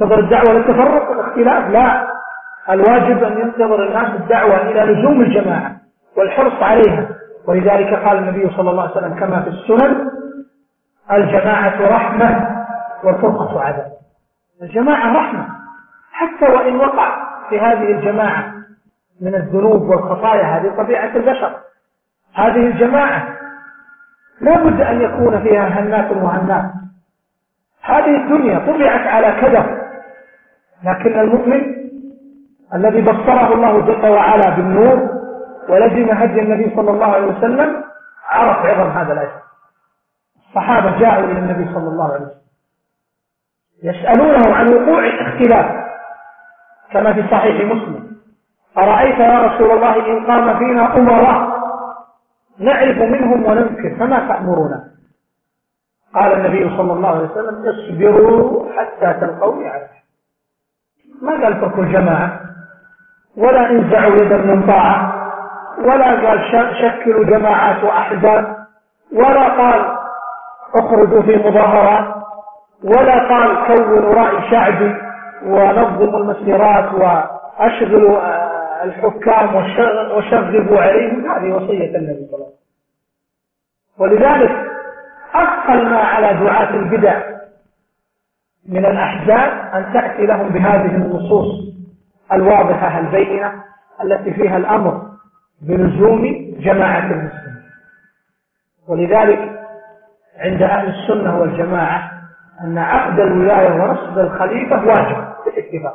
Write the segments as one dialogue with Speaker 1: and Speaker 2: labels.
Speaker 1: ينتظر الدعوة للتفرق والاختلاف؟ لا، الواجب أن ينتظر الناس الدعوة إلى لزوم الجماعة والحرص عليها. ولذلك قال النبي صلى الله عليه وسلم كما في السنن: الجماعة رحمة والفرقة عذاب. الجماعة رحمة، حتى وإن وقع في هذه الجماعة من الذنوب والخطايا، هذه طبيعة البشر. هذه الجماعة لا بد أن يكون فيها هنات وهنات. هذه الدنيا طبعت على كدر، لكن المؤمن الذي بصره الله جل وعلا بالنور ولزم هدي النبي صلى الله عليه وسلم عرف عظم هذا الأجر. الصحابة جاءوا إلى النبي صلى الله عليه وسلم يسألونه عن وقوع الاختلاف كما في صحيح مسلم: أرأيت يا رسول الله إن قام فينا أمراء نعرف منهم وننكر فما تأمرنا؟ قال النبي صلى الله عليه وسلم: اصبروا حتى تلقوني على الحق. ما قال اتركوا الجماعة، ولا انزعوا يدا من طاعة، ولا قال شكلوا جماعات وأحزاب، ولا قال اخرجوا في مظاهرات، ولا قال كونوا رأي شعبي ونظموا المسيرات وأشغلوا الحكام وشغبوا عليهم. هذه وصية النبي صلى الله عليه وسلم. ولذلك أثقل ما على دعاة البدع من الأحزاب أن تأتي لهم بهذه النصوص الواضحة البينة التي فيها الأمر بلزوم جماعة المسلمين. ولذلك عند أهل السنة والجماعة أن عقد الولاية ونصب الخليفة واجب بالاتفاق،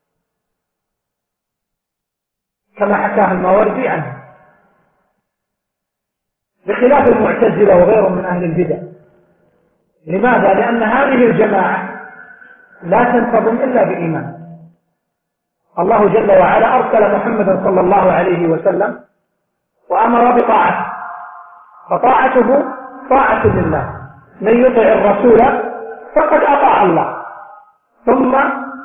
Speaker 1: كما حكاه الماوردي عنه، بخلاف المعتزلة وغيرهم من أهل البدع. لماذا؟ لأن هذه الجماعة لا تنتظم إلا بإيمان. الله جل وعلا أرسل محمدا صلى الله عليه وسلم وأمر بطاعته، فطاعته طاعة لله. من يطع الرسول فقد أطاع الله، ثم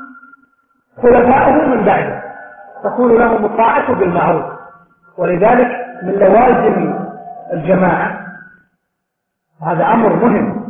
Speaker 1: خلفاؤه من بعده تكون لهم الطاعة بالمعروف. ولذلك من لوازم الجماعة هذا أمر مهم،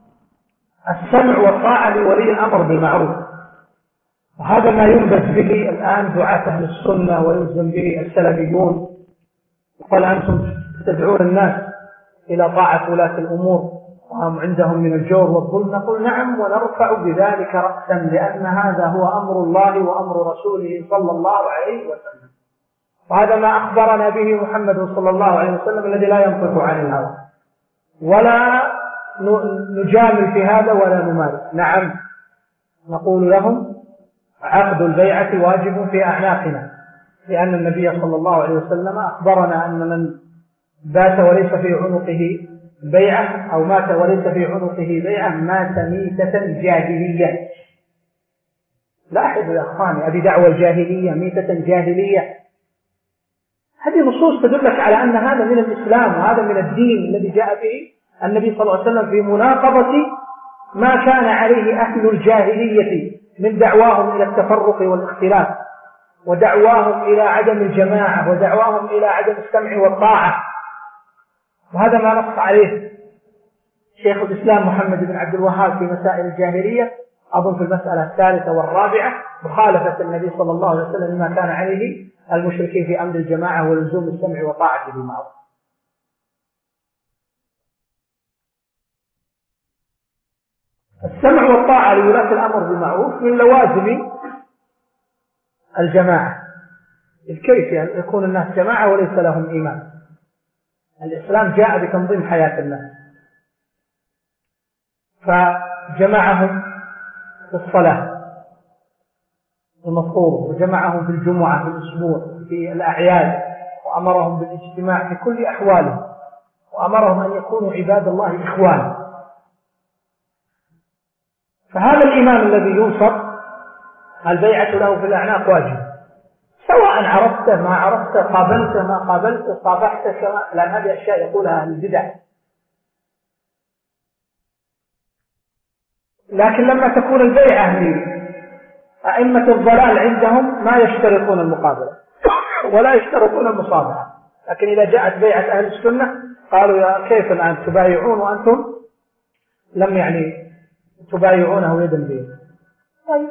Speaker 1: السمع والطاعة لولي الأمر بالمعروف. وهذا ما ينبذ به الآن دعاة أهل السنة ويلزم به السلفيون. وقال أنتم تدعون الناس إلى طاعة ولاة الأمور وهم عندهم من الجور والظلم. نقول نعم، ونرفع بذلك رأسا، لأن هذا هو أمر الله وأمر رسوله صلى الله عليه وسلم. وهذا ما أخبرنا به محمد صلى الله عليه وسلم الذي لا ينطق عن الهوى، ولا نجامل في هذا ولا نمارس. نعم، نقول لهم عقد البيعة واجب في أعناقنا، لأن النبي صلى الله عليه وسلم أخبرنا أن من بات وليس في عنقه بيعة أو مات وليس في عنقه بيعة مات ميتة جاهلية. لاحظوا يا أخواني، هذه دعوة الجاهلية، ميتة جاهلية. هذه نصوص تدلك على أن هذا من الإسلام وهذا من الدين الذي جاء به النبي صلى الله عليه وسلم في مناقضة ما كان عليه أهل الجاهلية من دعواهم إلى التفرق والاختلاف، ودعواهم إلى عدم الجماعة، ودعواهم إلى عدم السمع والطاعة. وهذا ما نص عليه شيخ الإسلام محمد بن عبد الوهاب في مسائل الجاهلية، أظن في المسألة الثالثة والرابعة، مخالفة النبي صلى الله عليه وسلم ما كان عليه المشركين في أمر الجماعة ولزوم السمع وطاعة بالمعروف. السمع والطاعة لولاة الأمر بالمعروف من لوازم الجماعة. الكيف يعني يكون الناس جماعة وليس لهم إيمان؟ الإسلام جاء بتنظيم حياة الناس، فجمعهم في الصلاة المفروضة، وجمعهم في الجمعة في الأسبوع في الأعياد، وأمرهم بالاجتماع في كل أحوالهم، وأمرهم أن يكونوا عباد الله إخوان. فهذا الإمام الذي ينصر البيعة له في الأعناق واجب، سواء عرفته ما عرفته، قابلته ما قابلته، صافحته كما، لأن هذه أشياء يقولها أهل البدع. لكن لما تكون البيعة لأئمة الضلال عندهم ما يشترطون المقابلة ولا يشترطون المصافحة، لكن إذا جاءت بيعة أهل السنة قالوا يا كيف الآن تبايعون وأنتم لم يعني تبايعونه يدا بيد.